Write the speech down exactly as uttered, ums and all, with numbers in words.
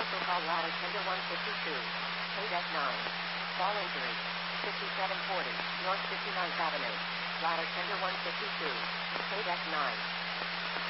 Commercial call ladder tender one fifty-two. Pay deck nine. Fall injury. fifty-seven forty North fifty-ninth Avenue. Ladder tender one fifty-two. Pay deck nine.